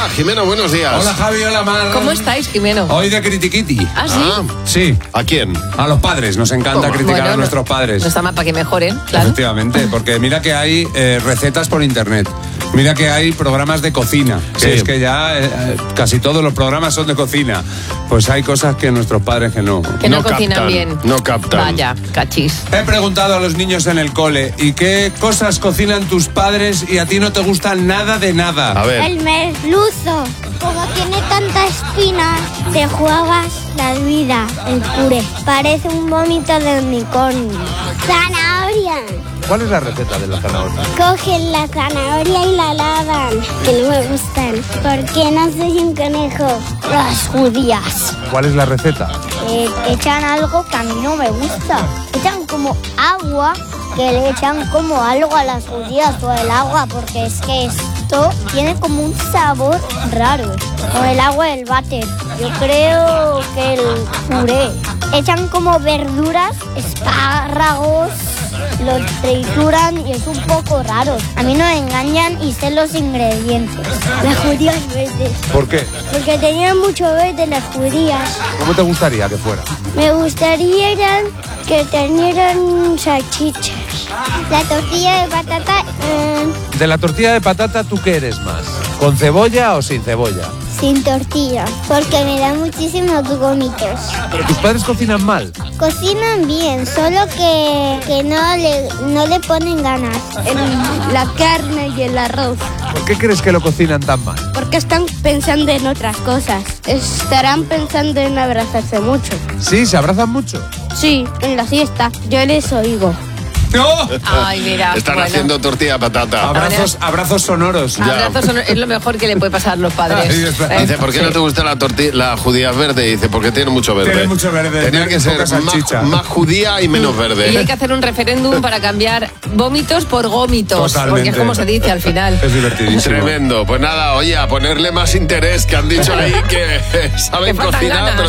Hola, Jimeno, buenos días. Hola, Javi, hola, Mar. ¿Cómo estáis, Jimeno? Hoy de critiquiti. ¿Ah, sí? Sí. ¿A quién? A los padres, nos encanta criticar a nuestros padres. No está mal para que mejoren, claro. Efectivamente, porque mira que hay recetas por internet, mira que hay programas de cocina, que Sí. es que ya casi todos los programas son de cocina. Pues hay cosas que nuestros padres que no Que no cocinan captan, bien. no captan. Vaya, cachis. He preguntado a los niños en el cole, ¿y qué cosas cocinan tus padres y a ti no te gusta nada de nada? A ver. El merluzo. Como tiene tanta espina, te juegas la vida, el puré. Parece un vómito de unicornio. Zanahoria. ¿Cuál es la receta de la zanahoria? Cogen la zanahoria y la lavan. Que no me gustan. Porque no soy un conejo. Las judías. ¿Cuál es la receta? Echan algo que a mí no me gusta. Echan como agua, que le echan como algo a las judías o el agua, porque es que esto tiene como un sabor raro. O el agua del váter. Yo creo que el puré. Echan como verduras, espárragos, los trituran y es un poco raro. A mí no me engañan y sé los ingredientes. Las judías verdes. ¿Por qué? Porque tenían mucho verde las judías. ¿Cómo te gustaría que fuera? Me gustaría que tenieran salchichas. La tortilla de patata, De la tortilla de patata, ¿tú qué eres más? ¿Con cebolla o sin cebolla? sin tortilla, porque me dan muchísimos vómitos. ¿Pero tus padres cocinan mal? Cocinan bien, solo que no le ponen ganas. La carne y el arroz. ¿Por qué crees que lo cocinan tan mal? Porque están pensando en otras cosas. Estarán pensando en abrazarse mucho. ¿Sí? ¿Se abrazan mucho? Sí, en la siesta. Yo les oigo. ¡No! Ay, mira. Están bueno. haciendo tortilla de patata. Abrazos sonoros. Abrazos es lo mejor que le puede pasar a los padres. Ahí está. Dice, ¿por qué no te gusta la judía verde? Dice, porque tiene mucho verde. Tiene mucho verde. Tenía que ser Poca salchicha. más judía y menos Y verde. hay que hacer un referéndum para cambiar vómitos por gómitos. Totalmente. Porque es como se dice al final. Es divertidísimo. Tremendo. Pues nada, oye, a ponerle más interés, que han dicho ahí que saben Que faltan cocinar, ganas. pero